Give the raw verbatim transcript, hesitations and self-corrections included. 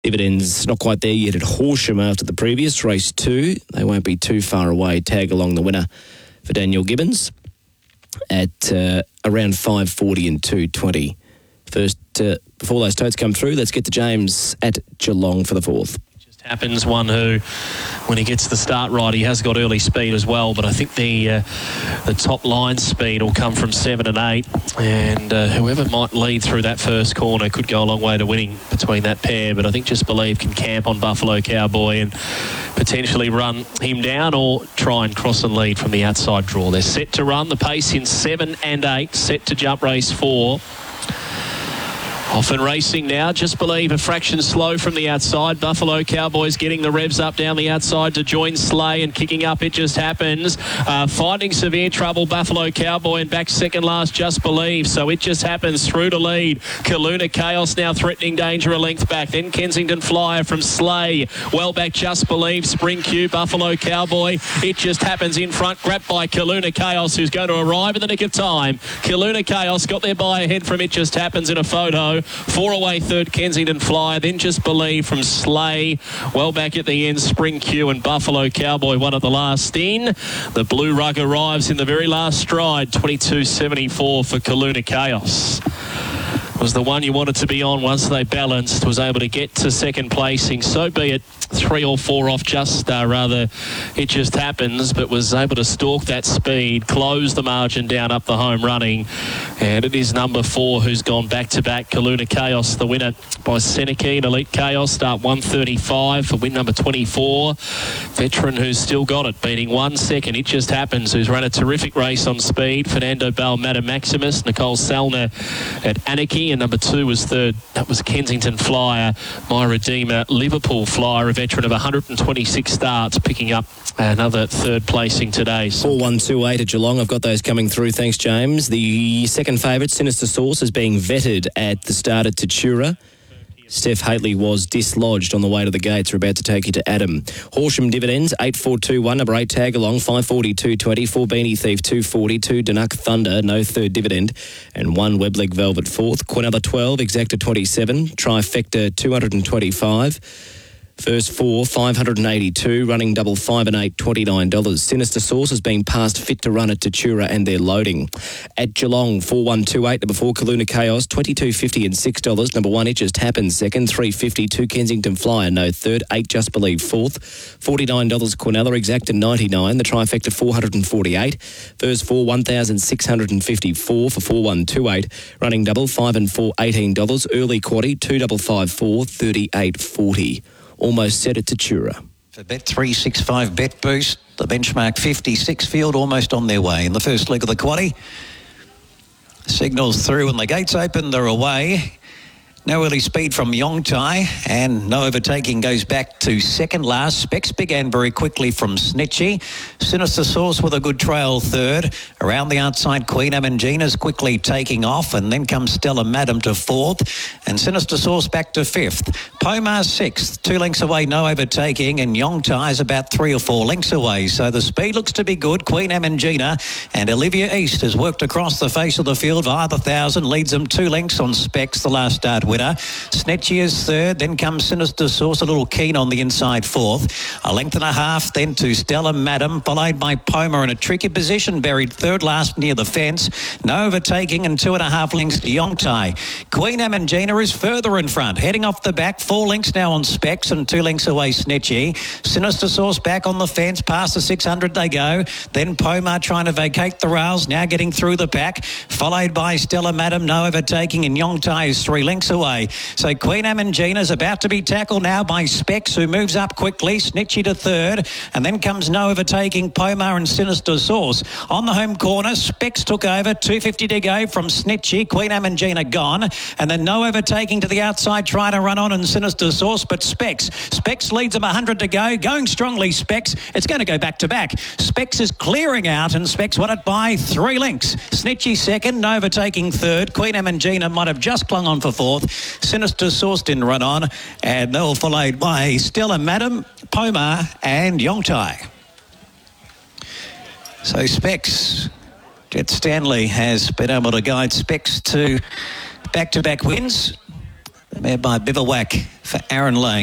Dividends not quite there yet at Horsham after the previous race two. They won't be too far away. Tag along the winner for Daniel Gibbons at uh, around five forty and two twenty. First, uh, before those totes come through, let's get to James at Geelong for the fourth. Happens one who, when he gets the start right, he has got early speed as well, but I think the uh, the top line speed will come from seven and eight, and uh, whoever might lead through that first corner could go a long way to winning between that pair. But I think Just Believe can camp on Buffalo Cowboy and potentially run him down or try and cross and lead from the outside draw. They're set to run the pace in seven and eight, set to jump race four. Often racing now, Just Believe a fraction slow from the outside. Buffalo Cowboys getting the revs up down the outside to join Slay and kicking up. It Just Happens. Uh, finding severe trouble, Buffalo Cowboy, and back second last, Just Believe. So It Just Happens through to lead. Kaluna Chaos now threatening danger a length back. Then Kensington Flyer from Slay. Well back, Just Believe. Spring Q, Buffalo Cowboy. It Just Happens in front, grabbed by Kaluna Chaos, who's going to arrive in the nick of time. Kaluna Chaos got there by ahead from It Just Happens in a photo. Four away third, Kensington Flyer, then Just Believe from Slay. Well back at the end, Spring Q and Buffalo Cowboy, one at the last in. The blue rug arrives in the very last stride, twenty-two seventy-four for Kaluna Chaos. Was the one you wanted to be on once they balanced, was able to get to second placing. So be it, three or four off Just Star, rather, It Just Happens, but was able to stalk that speed, close the margin down up the home running. And it is number four who's gone back-to-back, Kaluna Chaos, the winner by Seneca. Elite Chaos, start one thirty-five for win number twenty-four. Veteran who's still got it, beating one second, It Just Happens, who's run a terrific race on speed. Fernando Bell, Madam Maximus, Nicole Salner at Anarchy, and number two was third. That was Kensington Flyer, My Redeemer, Liverpool Flyer, a veteran of one hundred twenty-six starts, picking up another third placing today. four one two eight at Geelong. I've got those coming through. Thanks, James. The second favourite, Sinister Source, is being vetted at the start at Tatura. Steph Haitley was dislodged on the way to the gates. We're about to take you to Adam. Horsham Dividends, eight four two one. Number eight, Tag Along, five forty, two twenty. four Beanie Thief, two forty. two Danuck Thunder, no third dividend. And one Webleg Velvet fourth. Quinella twelve, Exacta twenty-seven. Trifecta two twenty-five. First four, five eighty-two, running double five and eight, twenty-nine dollars. Sinister Source has been passed fit to run at Tatura and they're loading. At Geelong, four one two eight, number four, Kaluna Chaos, twenty-two fifty and six dollars. Number one, It Just Happens, second, three fifty, two Kensington Flyer, no third, eight Just Believe, fourth, forty-nine dollars Quinella, Exacta ninety-nine, the trifecta four forty-eight. First four, one thousand six hundred fifty-four for four one two eight, running double five and four, eighteen dollars. Early quaddy, two five five four, thirty-eight forty. Almost set at Tatura. For Bet three sixty-five Bet Boost, the benchmark fifty-six field almost on their way. In the first leg of the quaddie, signals through and the gates open, they're away. No early speed from Yongtai, and no overtaking goes back to second last. Specs began very quickly from Snitchy. Sinister Source with a good trail third. Around the outside, Queen Amangina's quickly taking off, and then comes Stella Madam to fourth, and Sinister Source back to fifth. Pomar sixth, two lengths away, no overtaking, and Yongtai is about three or four lengths away. So the speed looks to be good. Queen Amangina and Olivia East has worked across the face of the field via the thousand, leads them two lengths on Specs, the last start winner. Snetchy is third, then comes Sinister Source, a little keen on the inside fourth. A length and a half then to Stella Madam, followed by Poma in a tricky position, buried third last near the fence. No overtaking and two and a half lengths to Yongtai. Queen Amangina is further in front, heading off the back, four lengths now on Specs and two lengths away Snetchy. Sinister Source back on the fence, past the six hundred they go. Then Poma trying to vacate the rails, now getting through the pack, followed by Stella Madam, no overtaking, and Yongtai is three lengths away. So Queen Amangina is about to be tackled now by Specs, who moves up quickly. Snitchy to third, and then comes no overtaking Poma and Sinister Source. On the home corner, Specs took over, two fifty to go from Snitchy. Queen Amangina gone, and then no overtaking to the outside, trying to run on and Sinister Source, but Specs. Specs leads them one hundred to go, going strongly Specs. It's going to go back to back. Specs is clearing out, and Specs won it by three lengths. Snitchy second, no overtaking third. Queen Amangina might have just clung on for fourth. Sinister Source didn't run on, and they're all followed by Stella Madam, Poma and Yongtai. So Specs, Jet Stanley has been able to guide Specs to back-to-back wins. Mare by Bivouac for Aaron Lang.